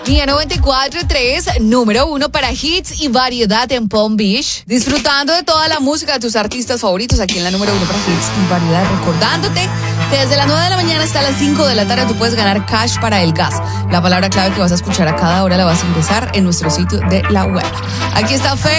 Mía 94.3, número 1 para hits y variedad en Palm Beach. Disfrutando de toda la música de tus artistas favoritos aquí en la número 1 para hits y variedad. Recordándote que desde las 9 de la mañana hasta las 5 de la tarde tú puedes ganar cash para el gas. La palabra clave que vas a escuchar a cada hora la vas a ingresar en nuestro sitio de la web. Aquí está Fe.